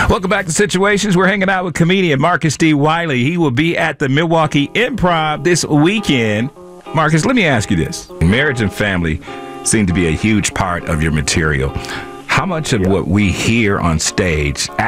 Welcome back to Situations. We're hanging out with comedian Marcus D. Wiley. He will be at the Milwaukee Improv this weekend. Marcus, let me ask you this. Marriage and family seem to be a huge part of your material. How much of what we hear on stage